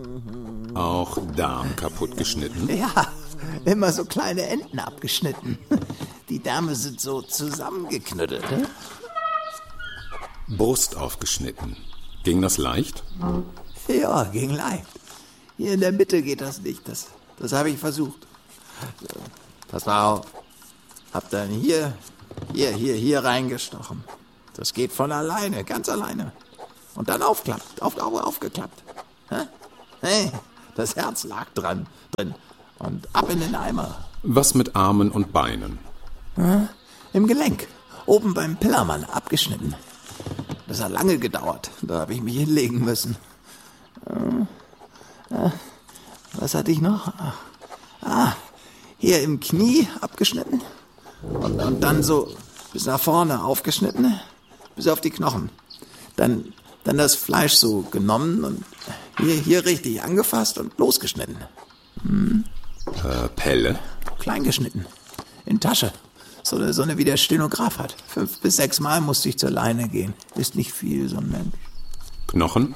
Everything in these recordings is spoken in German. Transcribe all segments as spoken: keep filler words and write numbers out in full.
Auch Darm kaputt geschnitten? Ja, immer so kleine Enden abgeschnitten. Die Därme sind so zusammengeknüttelt. Ne? Brust aufgeschnitten. Ging das leicht? Ja, ging leicht. Hier in der Mitte geht das nicht. Das, das habe ich versucht. Pass mal auf. Hab dann hier, hier, hier, hier reingestochen. Das geht von alleine, ganz alleine. Und dann aufklappt, auf, auf, aufgeklappt. Hä? Hey, das Herz lag dran, drin. Und ab in den Eimer. Was mit Armen und Beinen? Hm? Im Gelenk. Oben beim Pillermann abgeschnitten. Das hat lange gedauert. Da habe ich mich hinlegen müssen. Äh, äh, was hatte ich noch? Ah, hier im Knie abgeschnitten. Und, und dann so bis nach vorne aufgeschnitten. Bis auf die Knochen. Dann, dann das Fleisch so genommen und hier, hier richtig angefasst und losgeschnitten. Hm. Äh, Pelle? Klein geschnitten. In Tasche. So eine, so eine wie der Stenograf hat. Fünf bis sechs Mal musste ich zur Leine gehen. Ist nicht viel, so ein Mensch. Knochen?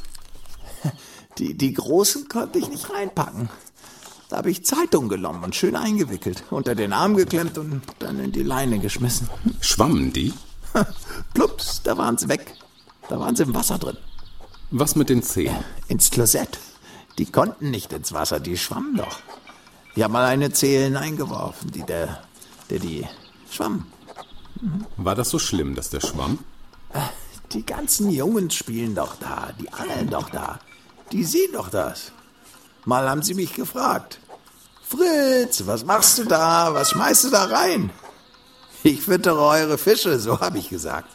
Die, die großen konnte ich nicht reinpacken. Da habe ich Zeitung genommen und schön eingewickelt. Unter den Arm geklemmt und dann in die Leine geschmissen. Schwammen die? Plups, da waren sie weg. Da waren sie im Wasser drin. Was mit den Zehen? Ins Klosett. Die konnten nicht ins Wasser, die schwammen doch. Ich habe mal eine Zehe hineingeworfen, die der, der die schwamm. Mhm. War das so schlimm, dass der schwamm? Die ganzen Jungs spielen doch da, die angeln doch da. Die sehen doch das. Mal haben sie mich gefragt. Fritz, was machst du da? Was schmeißt du da rein? Ich füttere eure Fische, so habe ich gesagt.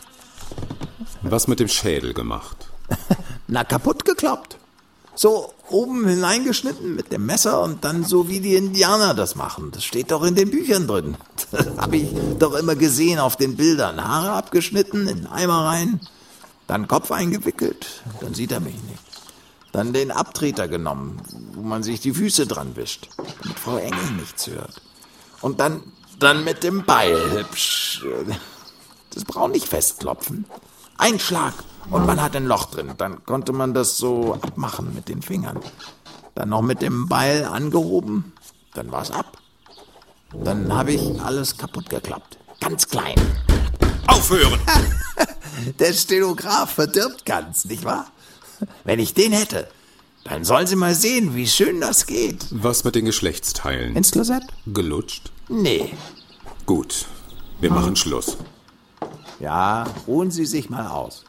Was mit dem Schädel gemacht? Na, kaputt gekloppt. So oben hineingeschnitten mit dem Messer und dann so wie die Indianer das machen. Das steht doch in den Büchern drin. Das habe ich doch immer gesehen auf den Bildern. Haare abgeschnitten, in den Eimer rein, dann Kopf eingewickelt, dann sieht er mich nicht. Dann den Abtreter genommen, wo man sich die Füße dran wischt, damit Frau Engel nichts hört. Und dann, dann mit dem Beil hübsch. Das braucht nicht festklopfen. Ein Schlag und man hat ein Loch drin. Dann konnte man das so abmachen mit den Fingern. Dann noch mit dem Beil angehoben, dann war's ab. Dann habe ich alles kaputt geklappt. Ganz klein. Aufhören! Der Stenograf verdirbt ganz, nicht wahr? Wenn ich den hätte, dann sollen Sie mal sehen, wie schön das geht. Was mit den Geschlechtsteilen? Ins Klosett? Gelutscht? Nee. Gut, wir machen Schluss. Ja, ruhen Sie sich mal aus.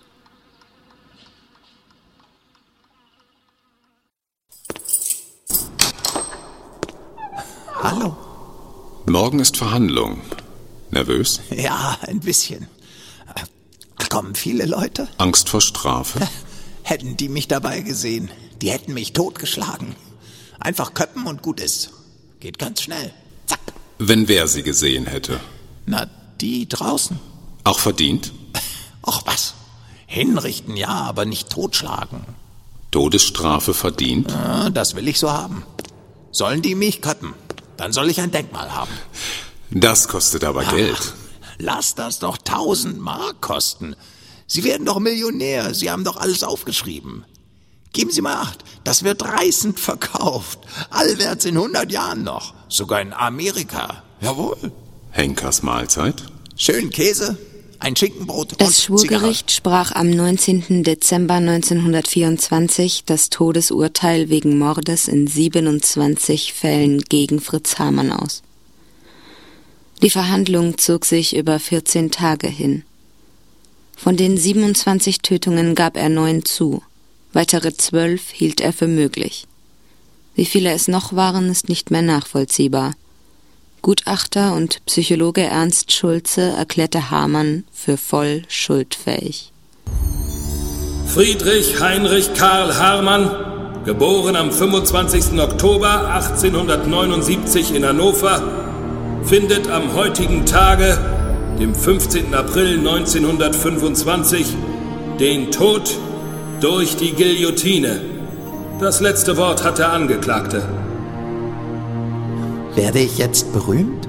Hallo. Morgen ist Verhandlung. Nervös? Ja, ein bisschen. Kommen viele Leute? Angst vor Strafe? Hätten die mich dabei gesehen, die hätten mich totgeschlagen. Einfach köppen und gut ist. Geht ganz schnell. Zack. Wenn wer sie gesehen hätte? Na, die draußen. Auch verdient? Ach was. Hinrichten ja, aber nicht totschlagen. Todesstrafe verdient? Ja, das will ich so haben. Sollen die mich köppen, dann soll ich ein Denkmal haben. Das kostet aber Ach, Geld. Lass das doch tausend Mark kosten. Sie werden doch Millionär, Sie haben doch alles aufgeschrieben. Geben Sie mal Acht, das wird reißend verkauft. Allwärts in hundert Jahren noch. Sogar in Amerika. Jawohl. Henkers Mahlzeit? Schön Käse, ein Schinkenbrot und Das Schwurgericht Zigarre. sprach am neunzehnten Dezember neunzehnhundertvierundzwanzig das Todesurteil wegen Mordes in siebenundzwanzig Fällen gegen Fritz Hamann aus. Die Verhandlung zog sich über vierzehn Tage hin. Von den siebenundzwanzig Tötungen gab er neun zu. Weitere zwölf hielt er für möglich. Wie viele es noch waren, ist nicht mehr nachvollziehbar. Gutachter und Psychologe Ernst Schulze erklärte Hamann für voll schuldfähig. Friedrich Heinrich Karl Hamann, geboren am fünfundzwanzigsten Oktober achtzehnhundertneunundsiebzig in Hannover, findet am heutigen Tage, dem fünfzehnten April neunzehnhundertfünfundzwanzig, den Tod durch die Guillotine. Das letzte Wort hat der Angeklagte. Werde ich jetzt berühmt?